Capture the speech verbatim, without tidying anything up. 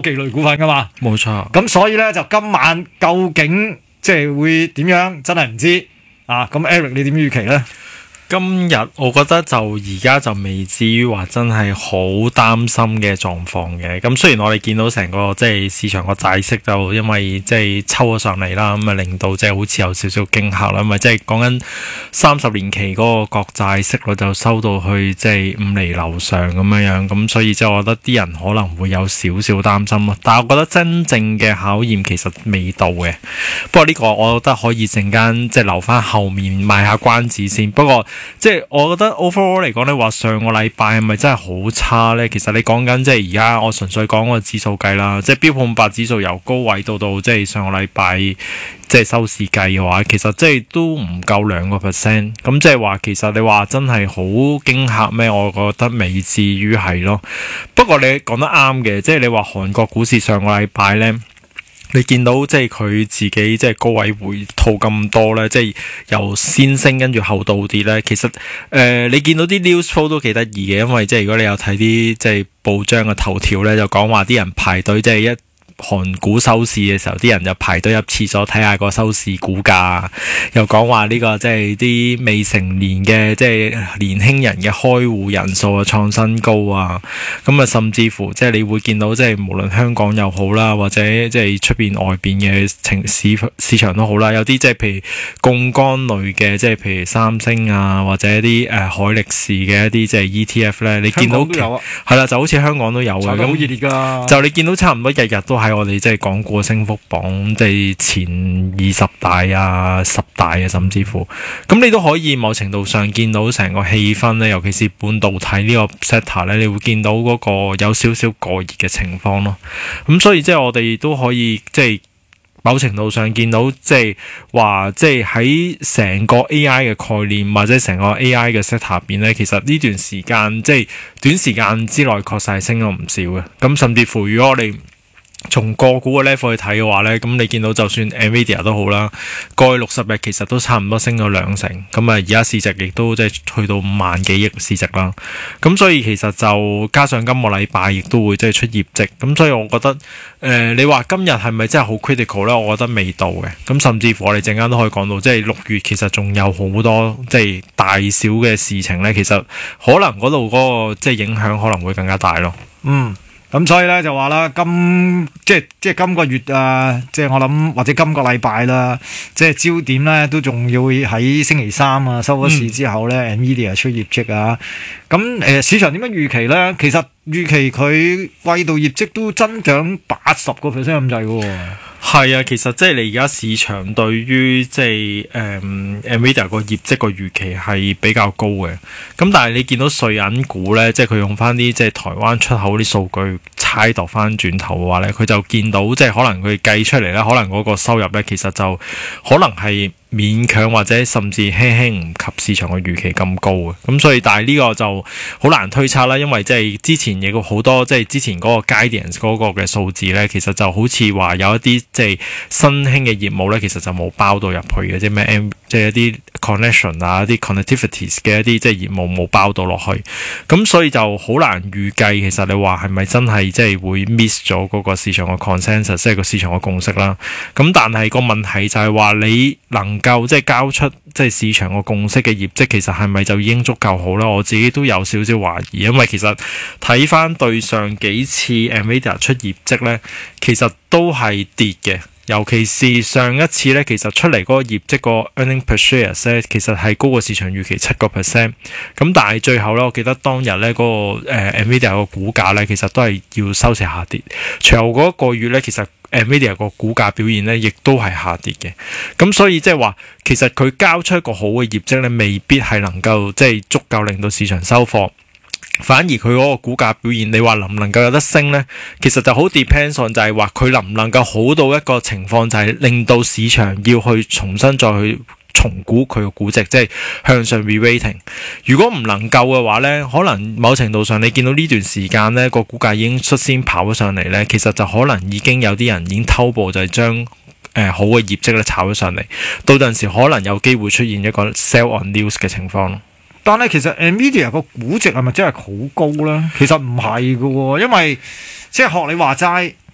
技類股份噶嘛。 冇錯。 咁所以咧就今晚究竟即係會點樣，真係唔知啊。咁 Eric 你點預期咧？ 今日我覺得就而家就未至於話真係好擔心嘅狀況嘅。咁雖然我哋見到成個即係市場個債息就因為即係抽咗上嚟啦，咁啊令到即係好似有少少驚嚇啦。咁啊即係講緊三十年期嗰個國債息率就收到去即係五厘樓上咁樣樣。咁所以即係我覺得啲人可能會有少少擔心咯。但係我覺得真正嘅考驗其實未到嘅。不過呢個我覺得可以陣間即係留翻後面賣下關子先。不過即係我覺得 overall 嚟講咧，話上個禮拜係咪真係好差咧？其實你講緊即係而家我純粹講個指數計啦，即係標普五百指數由高位到到即係上個禮拜即係收市計嘅話，其實即係都唔夠兩個 percent。咁即係話其實你話真係好驚嚇咩？我覺得未至於係咯。不過你講得啱嘅，即係你話韓國股市上個禮拜咧。你見到即係佢自己即係高位回吐咁多咧，即係由先升跟住後倒跌咧。其實誒、呃，你見到啲 news flow 都幾得意嘅，因為即係如果你有睇啲即係報章嘅頭條咧，就講話啲人排隊即係一韓股收市嘅時候，啲人就排隊入廁所睇下個收市股價，又講話呢個即係啲未成年嘅即係年輕人嘅開戶人數啊創新高啊，咁啊甚至乎即係你會見到即係無論香港又好啦，或者即係出邊外邊嘅情市市場都好啦，有啲即係譬如槓桿類嘅，即係譬如三星啊，或者啲誒、呃、海力士嘅一啲即係 E T F 咧，你見到係啦，就好似香港都有嘅，咁好熱烈噶，就你見到差唔多日日都係。喺我哋即係港股升幅榜，即係前二十大啊、十大啊，甚至乎，咁你都可以某程度上見到成個氣氛咧，尤其是半導體呢個 sector 咧，你會見到嗰個有少少過熱嘅情況咯。咁所以即係我哋都可以即係某程度上見到，即係話即係喺成個 A I 嘅概念或者成個 A I 嘅 sector 入邊咧，其實呢段時間即係短時間之內確實係升咗唔少嘅。咁甚至乎如果我哋從個股嘅 level 去睇嘅話咧，咁你見到就算 Nvidia 都好啦，過去六十日其實都差唔多升咗兩成，咁啊而家市值亦都即係去到五萬幾億市值啦。咁所以其實就加上今個禮拜亦都會即係出業績，咁所以我覺得誒、呃、你話今日係咪真係好 critical 咧？我覺得未到嘅。咁甚至乎我哋陣間都可以講到，即係六月其實仲有好多即係大小嘅事情咧，其實可能嗰度嗰個即係影響可能會更加大咯。 嗯。咁所以咧就話啦，今即係即係今個月啊，即係我諗或者今個禮拜啦，即係焦點咧都仲要喺星期三啊收咗市之後咧、嗯、Nvidia 出業績啊。咁誒、呃、市場點樣預期咧？其實預期佢季度業績都增長八十個 percent 咁滯嘅喎。 係啊，其實即係你而家市場對於即係誒 Nvidia 個業績個預期係比較高嘅。咁但係你見到瑞銀股咧，即係佢用翻啲即係台灣出口啲數據猜度翻轉頭嘅話咧，佢就見到即係可能佢計出嚟咧，可能嗰個收入咧其實就可能係勉強或者甚至輕輕唔及市場嘅預期咁高嘅。咁所以但係呢個就好難推測啦，因為即係之前有好多即係之前嗰個 guidance 嗰個嘅數字咧，其實就好似話有一啲即係新興嘅業務咧，其實就冇包到入去嘅，即係咩 M 即係一啲 connection 啊、一啲 connectivities 嘅一啲即係業務冇包到落去。咁所以就好難預計，其實你話係咪真係即係會 miss 咗嗰個市場嘅 consensus， 即係個市場嘅共識啦。咁但係個問題就係話你能夠即係交出即係市場個共識嘅業績，其實係咪就已經足夠好啦？我自己都有少少懷疑，因為其實睇翻對上幾次 Nvidia 出業績咧，其實都係跌嘅。尤其是上一次咧，其實出嚟嗰個業績個 earning per share 咧，其實係高過市場預期七個 percent。咁但係最後咧，我記得當日咧嗰、那個誒、呃、Nvidia 個股價咧，其實都係要收市下跌。隨後嗰一個月咧，其實 Nvidia 個股價表現咧，亦都係下跌嘅。咁所以即係話，其實佢交出一個好嘅業績咧，未必係能夠即係足夠令到市場收貨。反而佢嗰個股價表現，你話能唔能夠有得升呢？其實就好 depends on 就係話佢能唔能夠好到一個情況，就係令到市場要去重新再去重估佢個估值，即係向上 re-rating。如果唔能夠嘅話呢，可能某程度上你見到呢段時間呢個股價已經率先跑咗上嚟呢，其實就可能已經有啲人已經偷步，就係將誒好嘅業績咧炒咗上嚟，到陣時可能有機會出現一個 sell on news 嘅情況咯。 但係其實 Nvidia 個估值係咪真係好高咧？其實唔係㗎喎，因為即係學你話齋，